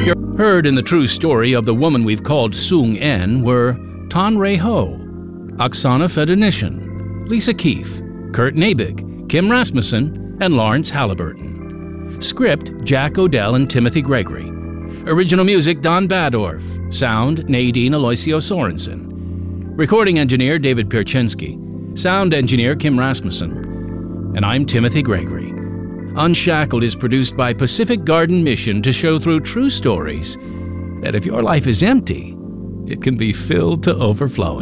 Heard in the true story of the woman we've called Sung En were Tan Ray Ho, Oksana Fedonishin, Lisa Keefe, Kurt Nabig, Kim Rasmussen, and Lawrence Halliburton. Script, Jack Odell and Timothy Gregory. Original music, Don Badorf. Sound, Nadine Aloisio Sorensen. Recording engineer, David Pierczynski. Sound engineer, Kim Rasmussen. And I'm Timothy Gregory. Unshackled is produced by Pacific Garden Mission to show through true stories that if your life is empty, it can be filled to overflowing.